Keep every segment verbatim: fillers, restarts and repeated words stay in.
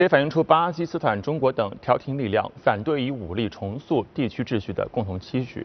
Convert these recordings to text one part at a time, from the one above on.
也反映出巴基斯坦、中国等调停力量反对以武力重塑地区秩序的共同期许。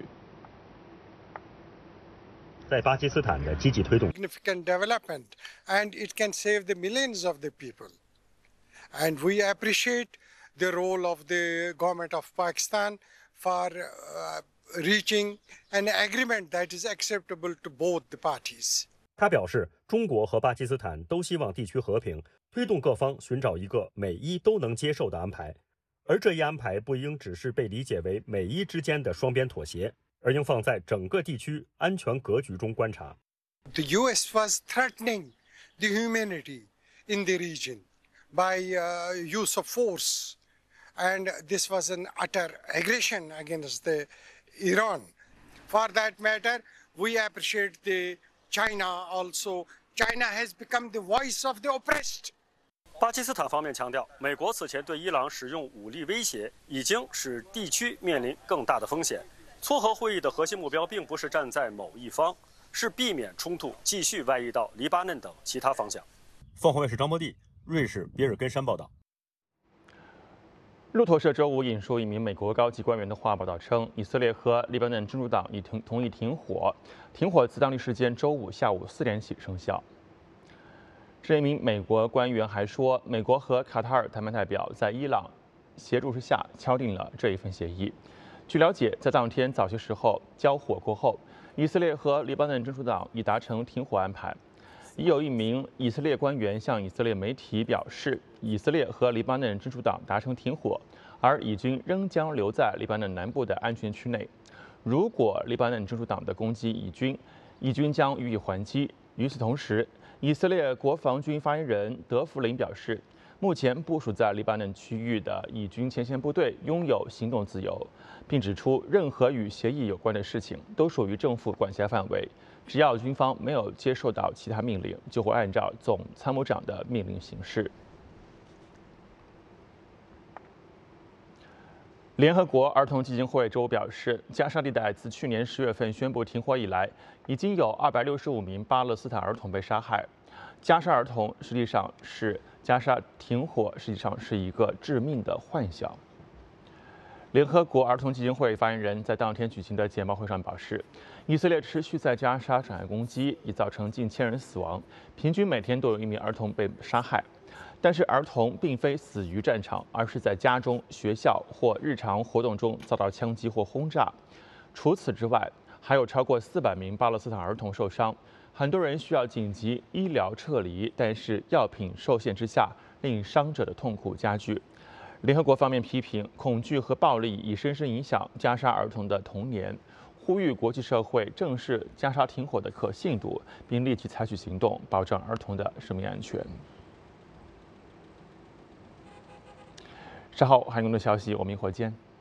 在巴基斯坦的积极推动 significant development, and it can save the millions of the people. And we appreciate the role of the government of Pakistan for uh, reaching an agreement that is acceptable to both the parties. 他表示，中国和巴基斯坦都希望地区和平，推动各方寻找一个美伊都能接受的安排，而这一安排不应只是被理解为美伊之间的双边妥协，而应放在整个地区安全格局中观察。 The U S was threatening the humanity in the region by uh, use of force, and this was an utter aggression against the Iran. For that matter, we appreciate the China also. China has become the voice of the oppressed. 巴基斯坦方面强调，美国此前对伊朗使用武力威胁，已经使地区面临更大的风险。撮合会议的核心目标并不是站在某一方，是避免冲突继续外溢到黎巴嫩等其他方向。 凤凰卫视张波地，瑞士比尔根山报道。 路透社周五引述一名美国高级官员的话报道称，以色列和黎巴嫩真主党已同同意停火，停火自当地时间周五下午四点起生效。这一名美国官员还说，美国和卡塔尔谈判代表在伊朗协助之下敲定了这一份协议。据了解，在当天早些时候交火过后，以色列和黎巴嫩真主党已达成停火安排。已有一名以色列官员向以色列媒体表示，以色列和黎巴嫩真主党达成停火，而以军仍将留在黎巴嫩南部的安全区内。如果黎巴嫩真主党的攻击以军，以军将予以还击。与此同时，以色列国防军发言人德弗林表示，目前部署在黎巴嫩区域的以军前线部队拥有行动自由，并指出，任何与协议有关的事情都属于政府管辖范围。只要军方没有接受到其他命令，就会按照总参谋长的命令行事。联合国儿童基金会周五表示，加沙地带自去年十月份宣布停火以来，已经有二百六十五名巴勒斯坦儿童被杀害。加沙儿童实际上是加沙停火实际上是一个致命的幻想。联合国儿童基金会发言人在当天举行的简报会上表示，以色列持续在加沙展开攻击，已造成近千人死亡，平均每天都有一名儿童被杀害。但是儿童并非死于战场，而是在家中、学校或日常活动中遭到枪击或轰炸。除此之外，还有超过四百名巴勒斯坦儿童受伤，很多人需要紧急医疗撤离，但是药品受限之下，令伤者的痛苦加剧。联合国方面批评恐惧和暴力已深深影响加沙儿童的童年，呼吁国际社会正视加沙停火的可信度，并立即采取行动，保障儿童的生命安全。稍后还有更多消息，我们一会儿见。